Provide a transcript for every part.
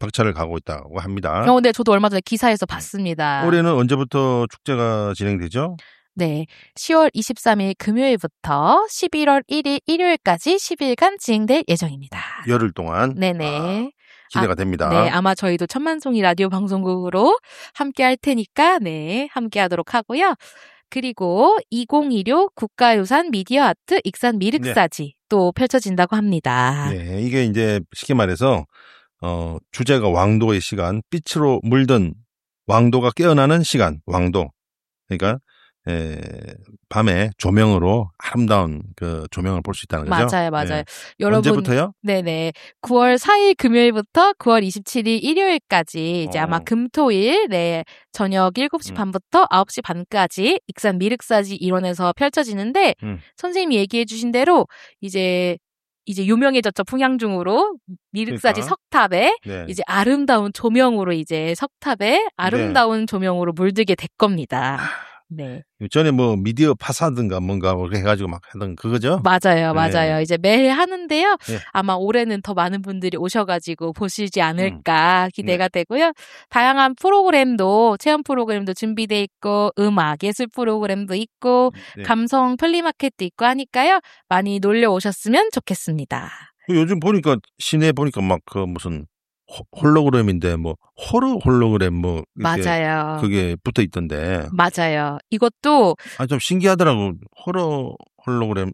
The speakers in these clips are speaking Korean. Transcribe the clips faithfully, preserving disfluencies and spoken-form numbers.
박차를 가고 있다고 합니다. 어, 네, 저도 얼마 전에 기사에서 봤습니다. 올해는 언제부터 축제가 진행되죠? 네, 시월 이십삼일 금요일부터 십일월 일일 일요일까지 십 일간 진행될 예정입니다. 열흘 동안. 네네. 아, 기대가 아, 됩니다. 네, 아마 저희도 천만송이 라디오 방송국으로 함께 할 테니까, 네, 함께 하도록 하고요. 그리고 이천이십오 국가유산 미디어 아트 익산 미륵사지 네. 또 펼쳐진다고 합니다. 네, 이게 이제 쉽게 말해서, 어, 주제가 왕도의 시간, 빛으로 물든 왕도가 깨어나는 시간, 왕도. 그러니까, 에, 밤에 조명으로 아름다운 그 조명을 볼 수 있다는 거죠. 맞아요, 맞아요. 네. 여러분, 언제부터요? 네네. 구월 사일 금요일부터 구월 이십칠일 일요일까지 이제 어. 아마 금토일 네 저녁 일곱 시 반부터 음. 아홉 시 반까지 익산 미륵사지 일원에서 펼쳐지는데 음. 선생님이 얘기해주신 대로 이제 이제 유명해졌죠. 풍양중으로 미륵사지 그러니까. 석탑에 네. 이제 아름다운 조명으로 이제 석탑에 아름다운 네. 조명으로 물들게 될 겁니다. 네. 전에 뭐 미디어 파사든가 뭔가 해가지고 막 하던 그거죠? 맞아요, 맞아요. 네. 이제 매해 하는데요. 네. 아마 올해는 더 많은 분들이 오셔가지고 보시지 않을까 음. 기대가 네. 되고요. 다양한 프로그램도 체험 프로그램도 준비돼 있고 음악 예술 프로그램도 있고 네. 감성 플리마켓도 있고 하니까요. 많이 놀려 오셨으면 좋겠습니다. 요즘 보니까 시내 보니까 막 그 무슨 홀로그램인데 뭐 호러 홀로그램 뭐 맞아요. 그게 붙어 있던데 맞아요. 이것도 아 좀 신기하더라고. 호러 홀로그램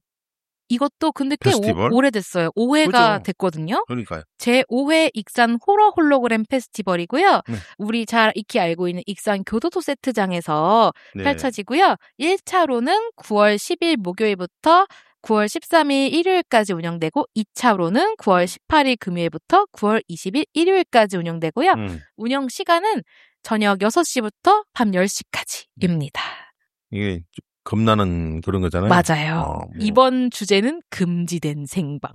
이것도 근데 꽤 페스티벌? 오, 오래됐어요. 오 회가 그렇죠. 됐거든요. 그러니까요. 제오 회 익산 호러 홀로그램 페스티벌이고요. 네. 우리 잘 익히 알고 있는 익산 교도소 세트장에서 네. 펼쳐지고요. 일 차로는 구월 십일 목요일부터 구월 십삼일 일요일까지 운영되고 이 차로는 구월 십팔일 금요일부터 구월 이십일 일요일까지 운영되고요. 음. 운영 시간은 저녁 여섯 시부터 밤 열 시까지입니다. 이게 겁나는 그런 거잖아요. 맞아요. 어, 뭐. 이번 주제는 금지된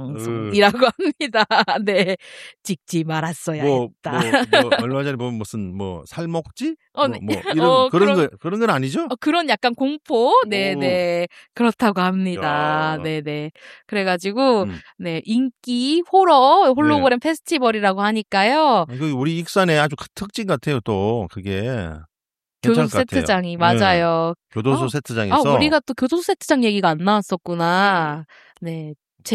생방송이라고 으... 합니다. 네, 찍지 말았어야 뭐, 했다. 뭐, 뭐 얼마 전에 보면 무슨 뭐 살목지? 어, 뭐, 네. 뭐 이런 어, 그런, 그런 거 그런 건 아니죠? 어, 그런 약간 공포, 네네 네. 그렇다고 합니다. 야. 네네. 그래가지고 음. 네 인기 호러 홀로그램 네. 페스티벌이라고 하니까요. 그 우리 익산의 아주 특징 같아요. 또 그게. 교도소 세트장이 맞아요. 네. 교도소 어, 세트장에서 아, 우리가 또 교도소 세트장 얘기가 안 나왔었구나. 네.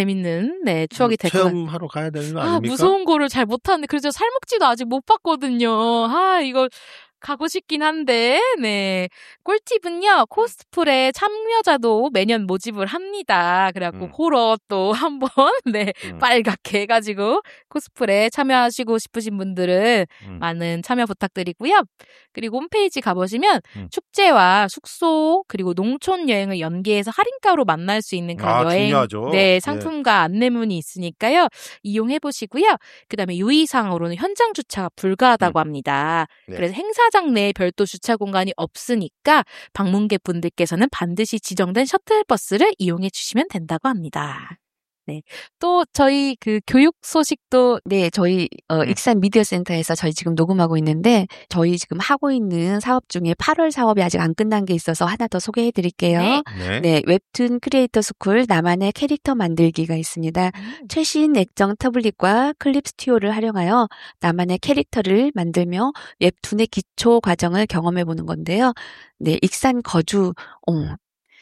재밌는 네 추억이 될 것 같아요. 체험하러 가야 되는 거 아닙니까? 아, 무서운 거를 잘 못하는데 그래서 살목지도 아직 못 봤거든요. 아, 이거 가고 싶긴 한데, 네. 꿀팁은요, 코스프레 참여자도 매년 모집을 합니다. 그래갖고, 음. 호러 또 한 번, 네, 음. 빨갛게 해가지고, 코스프레 참여하시고 싶으신 분들은 음. 많은 참여 부탁드리고요. 그리고 홈페이지 가보시면, 음. 축제와 숙소, 그리고 농촌 여행을 연계해서 할인가로 만날 수 있는 그런 아, 여행, 중요하죠. 네, 상품과 예. 안내문이 있으니까요. 이용해보시고요. 그 다음에 유의사항으로는 현장 주차가 불가하다고 음. 합니다. 네. 그래서 행사 장 내에 별도 주차 공간이 없으니까 방문객 분들께서는 반드시 지정된 셔틀버스를 이용해 주시면 된다고 합니다. 네. 또 저희 그 교육 소식도 네, 저희 어, 익산 미디어 센터에서 저희 지금 녹음하고 있는데 저희 지금 하고 있는 사업 중에 팔월 사업이 아직 안 끝난 게 있어서 하나 더 소개해 드릴게요. 네. 네. 네, 웹툰 크리에이터 스쿨 나만의 캐릭터 만들기가 있습니다. 음. 최신 액정 태블릿과 클립 스튜디오를 활용하여 나만의 캐릭터를 만들며 웹툰의 기초 과정을 경험해 보는 건데요. 네, 익산 거주 어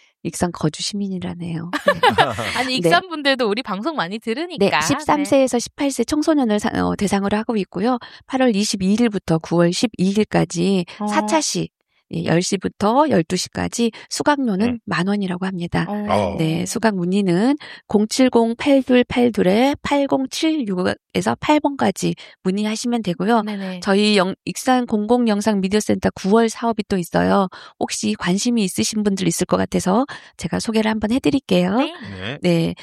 익산 거주 시민이라네요. 아니 익산 분들도 우리 방송 많이 들으니까. 네, 십삼 세에서 십팔 세 청소년을 사, 어, 대상으로 하고 있고요. 팔월 이십이일부터 구월 십이일까지 어. 사 차씩 열 시부터 열두 시까지 수강료는 음. 만 원이라고 합니다. 어. 네, 수강 문의는 공칠공 팔이팔이 팔공칠육에서 팔 번까지 문의하시면 되고요. 네네. 저희 영, 익산 공공영상 미디어센터 구월 사업이 또 있어요. 혹시 관심이 있으신 분들 있을 것 같아서 제가 소개를 한번 해드릴게요. 네. 네,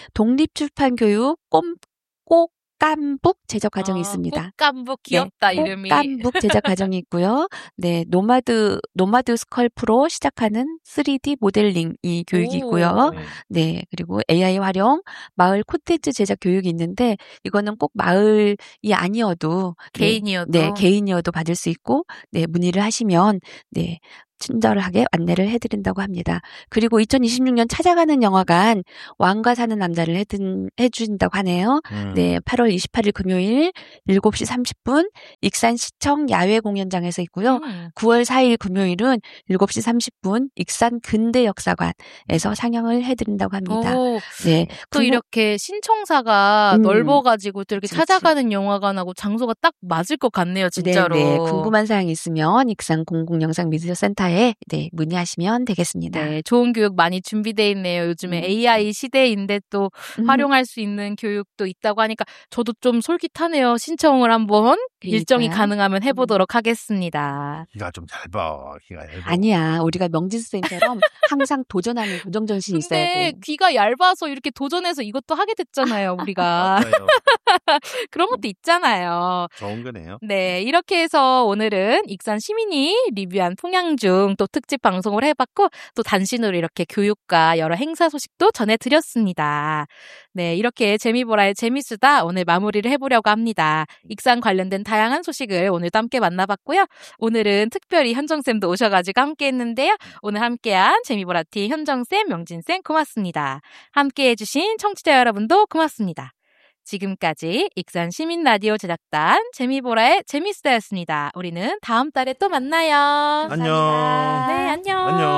독립출판교육 꼼꼭 깜북 제작 과정이 아, 있습니다. 깜북 귀엽다. 네, 이름이. 깜북 제작 과정이 있고요. 네, 노마드 노마드 스컬 프로 시작하는 쓰리디 모델링 이 교육이 오. 있고요. 네, 그리고 에이아이 활용 마을 콘텐츠 제작 교육이 있는데 이거는 꼭 마을이 아니어도 개인이어도 네, 네 개인이어도 받을 수 있고 네 문의를 하시면 네 친절하게 안내를 해드린다고 합니다. 그리고 이천이십육 년 찾아가는 영화관 왕과 사는 남자를 해든, 해준다고 하네요. 음. 네, 팔월 이십팔일 금요일 일곱 시 삼십 분 익산시청 야외 공연장에서 있고요. 음. 구월 사일 금요일은 일곱 시 삼십 분 익산 근대역사관에서 상영을 해드린다고 합니다. 오, 네, 또 궁금- 이렇게 신청사가 음. 넓어가지고 또 이렇게 그치, 그치. 찾아가는 영화관하고 장소가 딱 맞을 것 같네요, 진짜로. 네, 네. 궁금한 사항이 있으면 익산 공공영상미디어센터에 네, 문의하시면 되겠습니다. 네, 좋은 교육 많이 준비되어 있네요. 요즘에 음. 에이아이 시대인데 또 음. 활용할 수 있는 교육도 있다고 하니까 저도 좀 솔깃하네요. 신청을 한번 일정이 그러니까요. 가능하면 해보도록 하겠습니다. 귀가 좀 얇아. 귀가 얇아. 아니야. 우리가 명진 선생님처럼 항상 도전하는 도전정신이 있어야 근데 돼. 귀가 얇아서 이렇게 도전해서 이것도 하게 됐잖아요, 우리가. 맞아요. 그런 것도 있잖아요. 좋은 거네요. 네, 이렇게 해서 오늘은 익산 시민이 리뷰한 풍양중 또 특집 방송을 해봤고 또 단신으로 이렇게 교육과 여러 행사 소식도 전해드렸습니다. 네, 이렇게 재미보라의 재미수다 오늘 마무리를 해보려고 합니다. 익산 관련된 다양한 소식을 오늘도 함께 만나봤고요. 오늘은 특별히 현정쌤도 오셔가지고 함께 했는데요. 오늘 함께한 재미보라팀 현정쌤, 명진쌤 고맙습니다. 함께 해주신 청취자 여러분도 고맙습니다. 지금까지 익산 시민라디오 제작단 재미보라의 재미수다였습니다. 우리는 다음 달에 또 만나요. 안녕. 네, 안녕. 안녕.